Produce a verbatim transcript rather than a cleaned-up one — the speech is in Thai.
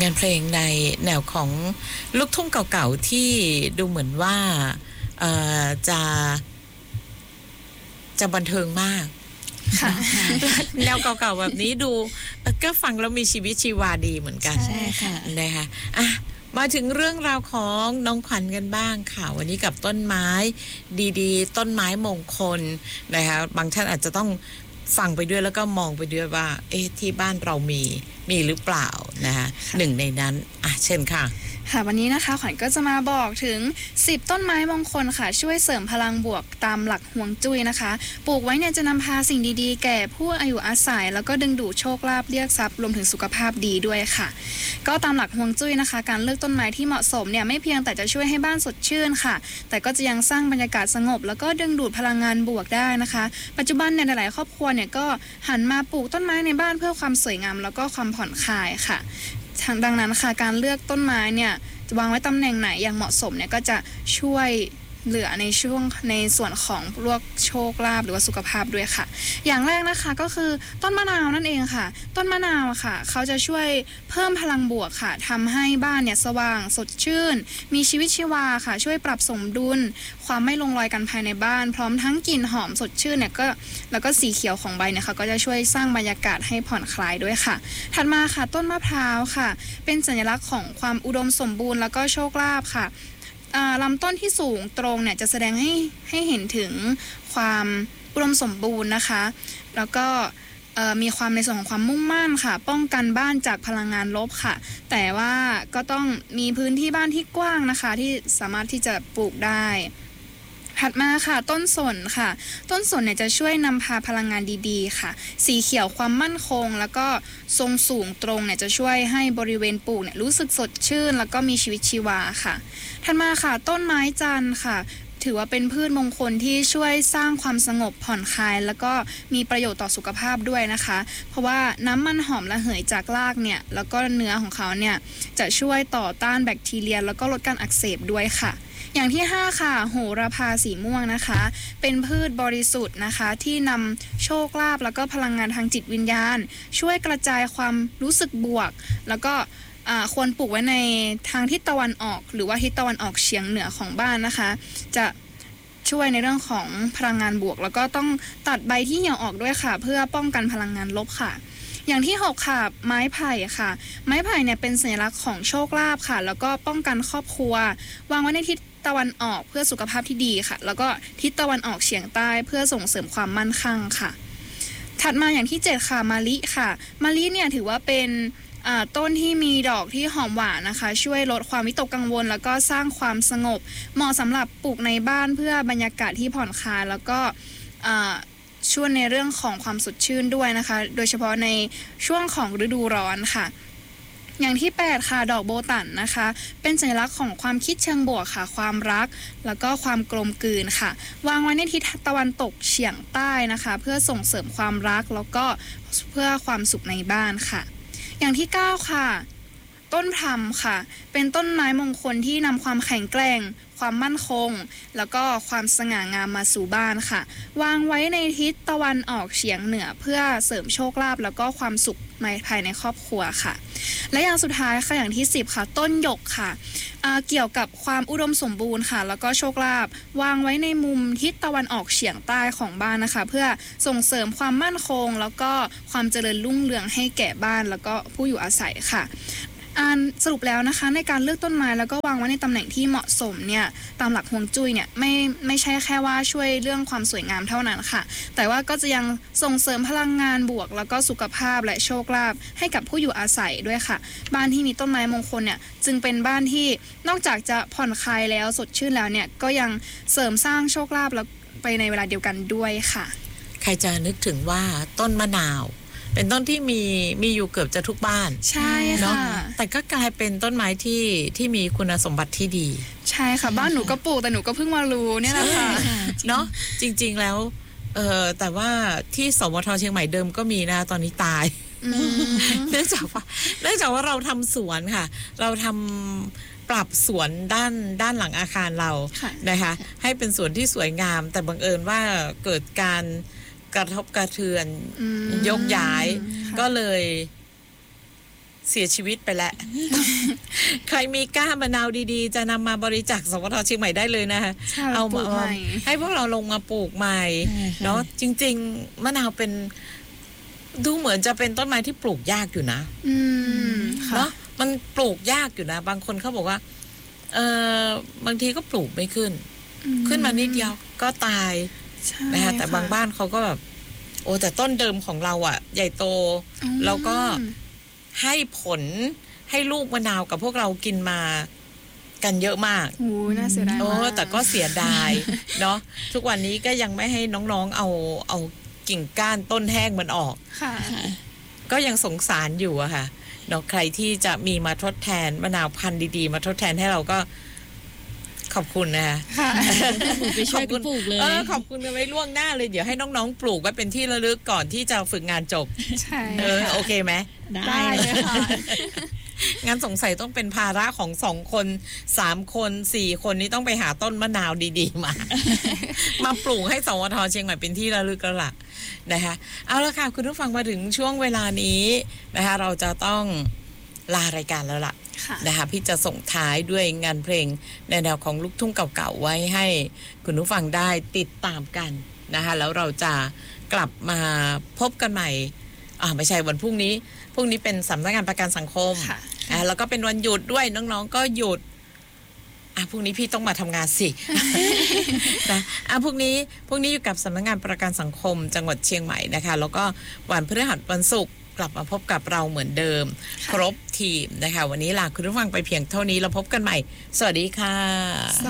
งานเพลงในแนวของลูกทุ่งเก่าๆที่ดูเหมือนว่าจะจะบันเทิงมากแนวเก่าๆแบบนี้ดูก็ฟังแล้วมีชีวิตชีวาดีเหมือนกันใช่ค่ะนะคะอ่ะมาถึงเรื่องราวของน้องขวัญกันบ้างค่ะวันนี้กับต้นไม้ดีๆต้นไม้มงคลนะคะบางท่านอาจจะต้องฟังไปด้วยแล้วก็มองไปด้วยว่าเอ๊ะที่บ้านเรามีมีหรือเปล่านะคะหนึ่งในนั้นอ่ะเช่นค่ะค่ะวันนี้นะคะขวัญก็จะมาบอกถึงสิบต้นไม้มงคลค่ะช่วยเสริมพลังบวกตามหลักฮวงจุ้ยนะคะปลูกไว้เนี่ยจะนำพาสิ่งดีๆแก่ผู้อายุอาศัยแล้วก็ดึงดูดโชคลาภเรียกทรัพย์รวมถึงสุขภาพดีด้วยค่ะก็ตามหลักฮวงจุ้ยนะคะการเลือกต้นไม้ที่เหมาะสมเนี่ยไม่เพียงแต่จะช่วยให้บ้านสดชื่นค่ะแต่ก็จะยังสร้างบรรยากาศสงบแล้วก็ดึงดูดพลังงานบวกได้นะคะปัจจุบันเนี่ยหลายๆครอบครัวเนี่ยก็หันมาปลูกต้นไม้ในบ้านเพื่อความสวยงามแล้วก็ความผ่อนคลายค่ะดังนั้นค่ะการเลือกต้นไม้เนี่ยวางไว้ตำแหน่งไหนอย่างเหมาะสมเนี่ยก็จะช่วยเหลือในช่วงในส่วนของพวกโชคลาภหรือว่าสุขภาพด้วยค่ะอย่างแรกนะคะก็คือต้นมะนาวนั่นเองค่ะต้นมะนาวค่ะเขาจะช่วยเพิ่มพลังบวกค่ะทำให้บ้านเนี่ยสว่างสดชื่นมีชีวิตชีวาค่ะช่วยปรับสมดุลความไม่ลงรอยกันภายในบ้านพร้อมทั้งกลิ่นหอมสดชื่นเนี่ยก็แล้วก็สีเขียวของใบเนี่ยค่ะก็จะช่วยสร้างบรรยากาศให้ผ่อนคลายด้วยค่ะถัดมาค่ะต้นมะพร้าวค่ะเป็นสัญลักษณ์ของความอุดมสมบูรณ์แล้วก็โชคลาภค่ะลำต้นที่สูงตรงเนี่ยจะแสดงให้ให้เห็นถึงความอุดมสมบูรณ์นะคะแล้วก็มีความในส่วนของความมุ่งมั่นค่ะป้องกันบ้านจากพลังงานลบค่ะแต่ว่าก็ต้องมีพื้นที่บ้านที่กว้างนะคะที่สามารถที่จะปลูกได้ถัดมาค่ะต้นสนค่ะต้นสนเนี่ยจะช่วยนำพาพลังงานดีๆค่ะสีเขียวความมั่นคงแล้วก็ทรงสูงตรงเนี่ยจะช่วยให้บริเวณปลูกเนี่ยรู้สึกสดชื่นแล้วก็มีชีวิตชีวาค่ะถัดมาค่ะต้นไม้จันทร์ค่ะถือว่าเป็นพืชมงคลที่ช่วยสร้างความสงบผ่อนคลายแล้วก็มีประโยชน์ต่อสุขภาพด้วยนะคะเพราะว่าน้ำมันหอมระเหยจากรากเนี่ยแล้วก็เนื้อของเขาเนี่ยจะช่วยต่อต้านแบคทีเรียแล้วก็ลดการอักเสบด้วยค่ะอย่างที่ห้าค่ะโหระพาสีม่วงนะคะเป็นพืชบริสุทธิ์นะคะที่นำโชคลาภแล้วก็พลังงานทางจิตวิญญาณช่วยกระจายความรู้สึกบวกแล้วก็ควรปลูกไว้ในทางทิศตะวันออกหรือว่าทิศตะวันออกเฉียงเหนือของบ้านนะคะจะช่วยในเรื่องของพลังงานบวกแล้วก็ต้องตัดใบที่เหี่ยวออกด้วยค่ะเพื่อป้องกันพลังงานลบค่ะอย่างที่หกค่ะไม้ไผ่ค่ะไม้ไผ่เนี่ยเป็นสัญลักษณ์ของโชคลาภค่ะแล้วก็ป้องกันครอบครัววางไว้ในทิศตะวันออกเพื่อสุขภาพที่ดีค่ะแล้วก็ทิศตะวันออกเฉียงใต้เพื่อส่งเสริมความมั่นคงค่ะถัดมาอย่างที่เจ็ดค่ะมะลิค่ะมะลิเนี่ยถือว่าเป็นต้นที่มีดอกที่หอมหวานนะคะช่วยลดความวิตกกังวลแล้วก็สร้างความสงบเหมาะสำหรับปลูกในบ้านเพื่อบรรยากาศที่ผ่อนคลายแล้วก็ช่วยในเรื่องของความสดชื่นด้วยนะคะโดยเฉพาะในช่วงของฤดูร้อนค่ะอย่างที่แปดค่ะดอกโบตันนะคะเป็นสัญลักษณ์ของความคิดเชิงบวกค่ะความรักแล้วก็ความกลมกลืนค่ะวางไว้ในทิศตะวันตกเฉียงใต้นะคะเพื่อส่งเสริมความรักแล้วก็เพื่อความสุขในบ้านค่ะอย่างที่เก้าค่ะต้นพลัมค่ะเป็นต้นไม้มงคลที่นำความแข็งแกร่งความมั่นคงแล้วก็ความสง่างามมาสู่บ้านค่ะวางไว้ในทิศตะวันออกเฉียงเหนือเพื่อเสริมโชคลาภแล้วก็ความสุขภายในครอบครัวค่ะและอย่างสุดท้ายค่ะอย่างที่สิบค่ะต้นหยกค่ะเกี่ยวกับความอุดมสมบูรณ์ค่ะแล้วก็โชคลาภวางไว้ในมุมทิศตะวันออกเฉียงใต้ของบ้านนะคะเพื่อส่งเสริมความมั่นคงแล้วก็ความเจริญรุ่งเรืองให้แก่บ้านแล้วก็ผู้อยู่อาศัยค่ะอ่านสรุปแล้วนะคะในการเลือกต้นไม้แล้วก็วางไว้ในตำแหน่งที่เหมาะสมเนี่ยตามหลักฮวงจุ้ยเนี่ยไม่ไม่ใช่แค่ว่าช่วยเรื่องความสวยงามเท่านั้นค่ะแต่ว่าก็จะยังส่งเสริมพลังงานบวกแล้วก็สุขภาพและโชคลาภให้กับผู้อยู่อาศัยด้วยค่ะบ้านที่มีต้นไม้มงคลเนี่ยจึงเป็นบ้านที่นอกจากจะผ่อนคลายแล้วสดชื่นแล้วเนี่ยก็ยังเสริมสร้างโชคลาภแล้วไปในเวลาเดียวกันด้วยค่ะใครจะนึกถึงว่าต้นมะนาวเป็นต้นที่มีมีอยู่เกือบจะทุกบ้านใช่ค่ะแต่ก็กลายเป็นต้นไม้ที่ที่มีคุณสมบัติที่ดีใช่ค่ะบ้านหนูก็ปลูกแต่หนูก็เพิ่งมารู้เนี่ยแหละค่ะเนาะจริงๆแล้วเออแต่ว่าที่สวทเชียงใหม่เดิมก็มีนะตอนนี้ตายเนื่องจากว่าเนื่องจากว่าเราทำสวนค่ะเราทำปรับสวนด้านด้านหลังอาคารเรานะคะให้เป็นสวนที่สวยงามแต่บังเอิญว่าเกิดการกระทบกระเทือนยกย้ายก็เลยเสียชีวิตไปแล้ว ใครมีก้ามะนาวดีๆ จะนำมาบริจาคสวทเชียงใหม่ได้เลยนะคะค่ะเอาปลูมากใหม่ให้พวกเราลงมาปลูกใหม่เนาะจริงๆมะนาวเป็นดูเหมือนจะเป็นต้นไม้ที่ปลูกยากอยู่นะอืมค่ะเนาะมันปลูกยากอยู่นะ บางคนเขาบอกว่าเออบางทีก็ปลูกไม่ขึ้นอืขึ้นมานิดเดียวก็ตายใช่นะคะแต่ค่ะบางบ้านเขาก็แบบโอ้แต่ต้นเดิมของเราอ่ะ ใหญ่โตอืมแล้วก็ให้ผลให้ลูกมะนาวกับพวกเรากินมากันเยอะมากโอ้น่าเสียดายโอ้มากแต่ก็เสียดาย เนาะทุกวันนี้ก็ยังไม่ให้น้องๆเอาเอากิ่งก้านต้นแห้งมันออกค่ะก็ยังสงสารอยู่อะค่ะเนาะใครที่จะมีมาทดแทนมะนาวพันธุ์ดีๆ มาทดแทนให้เราก็ขอบคุณนะคะค่ะปลูกไปช่วยกันปลูกเลยเออขอบคุณกันไว้ล่วงหน้าเลยเดี๋ยวให้น้องๆปลูกไว้เป็นที่ระลึกก่อนที่จะฝึกงานจบใช่เออค่ะโอเคไหมได้เลยค่ะงั้นสงสัยต้องเป็นภาระของสองคนสามคนสี่คนนี้ต้องไปหาต้นมะนาวดีๆมา มาปลูกให้สวทเชียงใหม่เป็นที่ระลึกแล้วล่ะนะคะเอาละค่ะคุณผู้ฟังมาถึงช่วงเวลานี้นะคะเราจะต้องลารายการแล้วล่ะค่ะนะคะพี่จะส่งท้ายด้วยงานเพลงในแนวของลูกทุ่งเก่าๆไว้ให้คุณผู้ฟังได้ติดตามกันนะคะแล้วเราจะกลับมาพบกันใหม่อ่าไม่ใช่วันพรุ่งนี้พรุ่งนี้เป็นสำนักงานประกันสังคมค่ะอ่าแล้วก็เป็นวันหยุดด้วยน้องๆก็หยุดอ่ะพรุ่งนี้พี่ต้องมาทำงานสิ นะอ่ะพรุ่งนี้พรุ่งนี้อยู่กับสำนักงานประกันสังคม จังหวัดเชียงใหม่นะคะแล้วก็วันพฤหัสวันศุกร์กลับมาพบกับเราเหมือนเดิมค่ะครบทีมนะคะวันนี้ลาคุณผู้ฟังไปเพียงเท่านี้เราพบกันใหม่ สวัสดีค่ะ